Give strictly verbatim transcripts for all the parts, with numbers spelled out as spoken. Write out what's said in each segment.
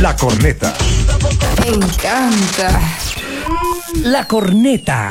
La corneta. Me encanta. La corneta.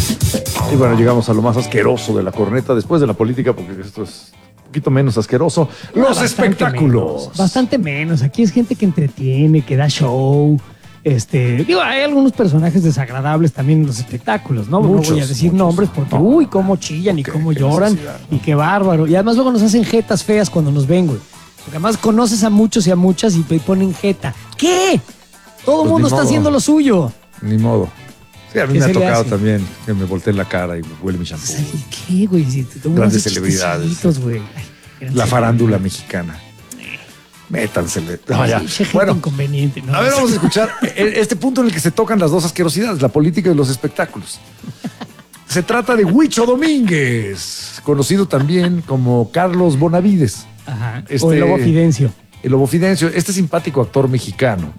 Y bueno, llegamos a lo más asqueroso de la corneta después de la política, porque esto es un poquito menos asqueroso. Los Bastante espectáculos. menos, bastante menos. Aquí es gente que entretiene, que da show. Este, digo, hay algunos personajes desagradables también en los espectáculos, ¿no? Muchos, no voy a decir muchos. nombres porque, No. uy, cómo chillan y Ok, cómo qué lloran necesidad, ¿no? y qué bárbaro. Y además luego nos hacen jetas feas cuando nos ven, güey. Porque además conoces a muchos y a muchas y ponen jeta. ¿Qué? Todo el Pues mundo ni está modo. haciendo lo suyo. Ni modo. Sí, a mí ¿Qué me ha se le tocado hace? también que me volteen la cara y huele mi shampoo. Pues, ay, ¿qué, güey? Si te toman Grandes unos celebridades. chistecitos, güey. Ay, La grandes farándula mexicana. Métansele. No, ya. Ay, che, gente Bueno, inconveniente, ¿no? a ver, vamos a escuchar este punto en el que se tocan las dos asquerosidades, la política y los espectáculos. Se trata de Huicho Domínguez, conocido también como Carlos Bonavides, Ajá. O Este- el lobo Fidencio. el Lobo Fidencio, este simpático actor mexicano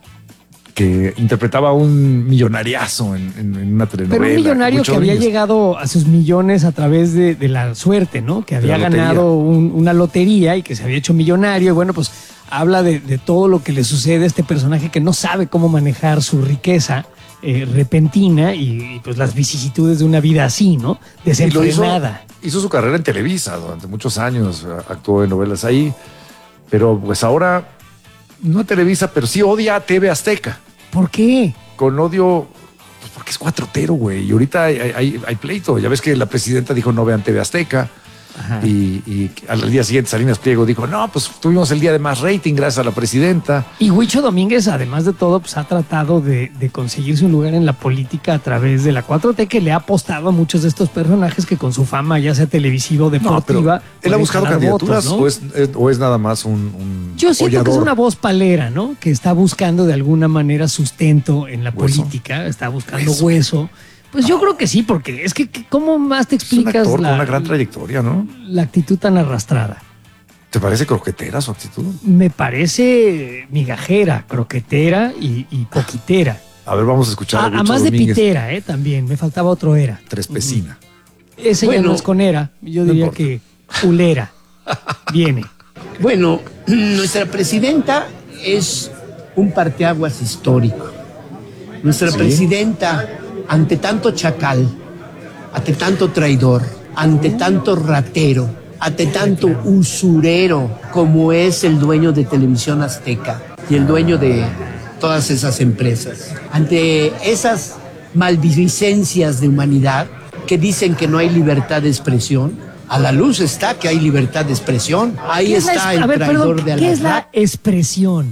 que interpretaba a un millonariazo en, en- en una telenovela. Pero un millonario Huicho que había Domínguez. llegado a sus millones a través de, de la suerte, ¿no? Que había la lotería. ganado un- una lotería y que se había hecho millonario. Y bueno, pues habla de, de todo lo que le sucede a este personaje que no sabe cómo manejar su riqueza eh, repentina y, y, pues las vicisitudes de una vida así, ¿no? Y lo hizo, Desenfrenada. hizo su carrera en Televisa durante muchos años, actuó en novelas ahí, pero pues ahora no a Televisa, pero sí odia a T V Azteca. ¿Por qué? Con odio, pues porque es cuatrotero, güey. Y ahorita hay, hay- hay pleito. Ya ves que la presidenta dijo no vean T V Azteca. Ajá. Y, y al día siguiente Salinas Pliego dijo, no, pues tuvimos el día de más rating gracias a la presidenta. Y Huicho Domínguez, además de todo, pues ha tratado de, de conseguirse un lugar en la política a través de la cuatro T, que le ha apostado a muchos de estos personajes que con su fama, ya sea televisiva o No, pero deportiva, él ha pueden buscado jalar candidaturas votos, ¿no? o, es, es- o es nada más un, un Yo siento que es hollador? una voz palera, ¿no? Que está buscando de alguna manera sustento en la Hueso. política, está buscando Hueso. hueso. Pues yo creo que sí, porque es que que- ¿cómo más te Es un explicas actor con la, una gran trayectoria, ¿no? la actitud tan arrastrada? ¿Te parece croquetera su actitud? Me parece migajera, croquetera y, y poquitera. A ver, vamos a escuchar A, a, a Huicho más de Domínguez, pitera, ¿eh? También, me faltaba otro era. Trespecina. Ese ya Bueno. no es con era, yo No diría importa. que ulera. Viene. Bueno, nuestra presidenta es un parteaguas histórico. Nuestra Sí. presidenta, ante tanto chacal, ante tanto traidor, ante tanto ratero, ante tanto usurero como es el dueño de Televisión Azteca y el dueño de todas esas empresas, ante esas maldicencias de humanidad que dicen que no hay libertad de expresión, a la luz está que hay libertad de expresión. Ahí ¿Qué es la está es- el a ver, traidor perdón, de ¿qué es la Alasraq. expresión?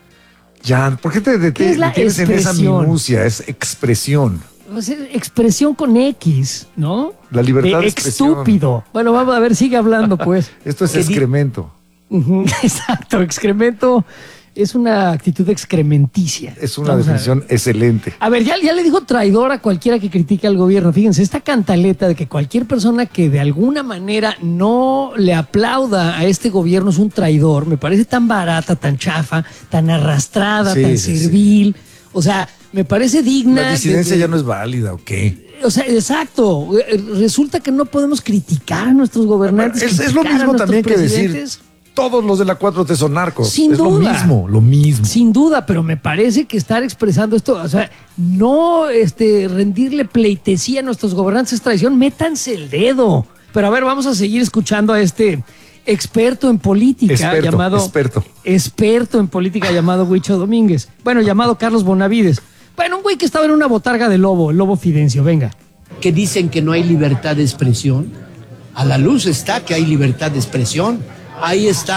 Jan, ¿por qué te dete- ¿Qué es la detienes en esa expresión? minucia? Es expresión. O sea, expresión con X, ¿no? La libertad de expresión. Estúpido. Bueno, vamos a ver, sigue hablando, pues. Esto es ¿Qué di- excremento. Ujú, exacto, excremento es una actitud excrementicia. Es una Vamos a ver. definición excelente. A ver, ya, ya le dijo traidor a cualquiera que critique al gobierno. Fíjense, esta cantaleta de que cualquier persona que de alguna manera no le aplauda a este gobierno es un traidor, me parece tan barata, tan chafa, tan arrastrada, Sí, tan sí, sí. servil. O sea, me parece digna. La disidencia de- ya no es válida, ¿o qué? O sea, exacto. Eh, Resulta que no podemos criticar a nuestros gobernantes. Es, es lo criticar a mismo nuestros también que decir presidentes. todos los de la cuatro T son narcos. Sin es duda. lo mismo, lo mismo. Sin duda, pero me parece que estar expresando esto, o sea, no este, rendirle pleitesía a nuestros gobernantes es traición, métanse el dedo. Pero a ver, vamos a seguir escuchando a este experto en política Experto, llamado. experto. Experto en política llamado Huicho Domínguez. Bueno, llamado Carlos Bonavides. Bueno, un güey que estaba en una botarga de lobo, el lobo Fidencio, venga. Que dicen que no hay libertad de expresión, a la luz está que hay libertad de expresión. Ahí está